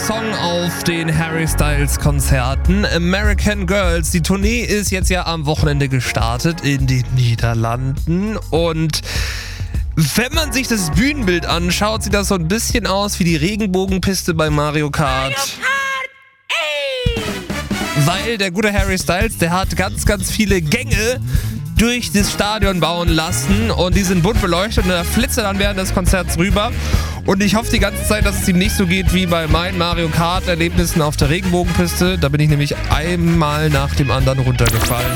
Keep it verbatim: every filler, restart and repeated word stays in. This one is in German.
Song auf den Harry Styles Konzerten. American Girls. Die Tournee ist jetzt ja am Wochenende gestartet in den Niederlanden und wenn man sich das Bühnenbild anschaut, sieht das so ein bisschen aus wie die Regenbogenpiste bei Mario Kart. Mario Kart, ey! Weil der gute Harry Styles, der hat ganz, ganz viele Gänge durch das Stadion bauen lassen und die sind bunt beleuchtet und da flitzt er dann während des Konzerts rüber. Und ich hoffe die ganze Zeit, dass es ihm nicht so geht wie bei meinen Mario Kart Erlebnissen auf der Regenbogenpiste. Da bin ich nämlich einmal nach dem anderen runtergefallen.